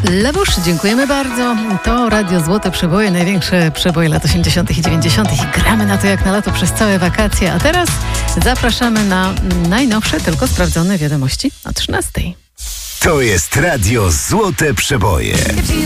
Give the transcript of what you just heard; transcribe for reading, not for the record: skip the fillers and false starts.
Lewusz, dziękujemy bardzo. To Radio Złote Przeboje, największe przeboje lat 80. i 90. i gramy na to jak na lato przez całe wakacje. A teraz zapraszamy na najnowsze, tylko sprawdzone wiadomości o 13:00. To jest Radio Złote Przeboje.